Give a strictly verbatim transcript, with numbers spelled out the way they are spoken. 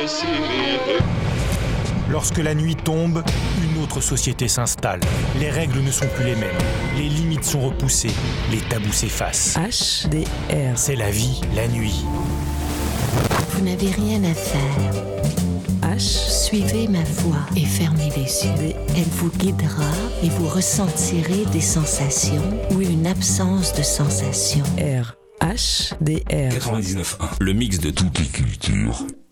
Lorsque la nuit tombe, une autre société s'installe. Les règles ne sont plus les mêmes. Les limites sont repoussées. Les tabous s'effacent. H D R. C'est la vie, la nuit. Vous n'avez rien à faire. H. Suivez ma voix et fermez les yeux. D. Elle vous guidera et vous ressentirez des sensations ou une absence de sensations. R. H D R. quatre-vingt-dix-neuf point un. Le mix de toutes les cultures.